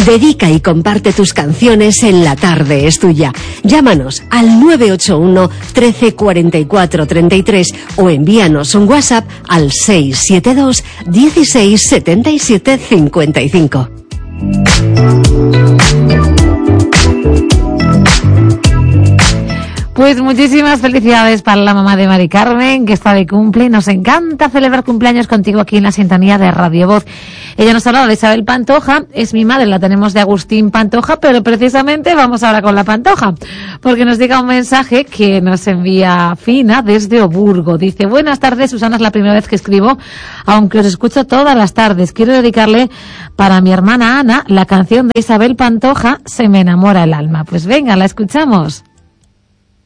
Dedica y comparte tus canciones en La Tarde es Tuya. Llámanos al 981 13 44 33 o envíanos un WhatsApp al 672 16 77 55. Pues muchísimas felicidades para la mamá de Mari Carmen, que está de cumple. Nos encanta celebrar cumpleaños contigo aquí en la sintonía de Radio Voz. Ella nos ha hablado de Isabel Pantoja, es mi madre, la tenemos de Agustín Pantoja, pero precisamente vamos ahora con la Pantoja, porque nos llega un mensaje que nos envía Fina desde Oburgo. Dice: buenas tardes, Susana, es la primera vez que escribo, aunque os escucho todas las tardes. Quiero dedicarle para mi hermana Ana la canción de Isabel Pantoja, Se me enamora el alma. Pues venga, la escuchamos.